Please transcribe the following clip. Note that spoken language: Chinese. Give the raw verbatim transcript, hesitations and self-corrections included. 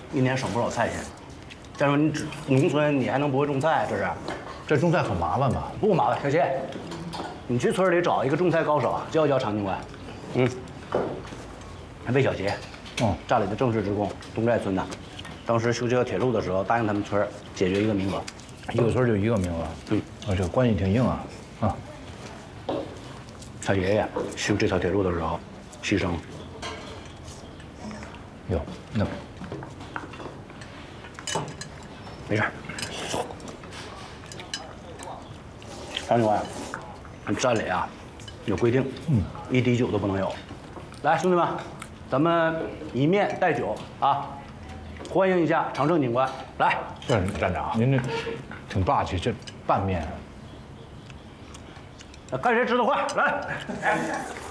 一年省不少菜钱。再说你只农村，你还能不会种菜？这是？ 这种菜很麻烦吧？ 不麻烦，小谢，你去村里找一个种菜高手，教一教常警官。嗯。魏小杰， 哦， 寨里的正式职工，东寨村的。当时修这条铁路的时候，答应他们村解决一个名额。 一个村就一个名额。 嗯。 啊，这个关系挺硬啊。啊。 他爷爷修这条铁路的时候，牺牲了。 哟，那没事。常警官，俺寨里啊有规定，嗯，一滴酒都不能有。来，兄弟们，咱们以面带酒啊，欢迎一下常胜警官。来， 这站长，您这挺霸气，这拌面。 看谁吃得快，来。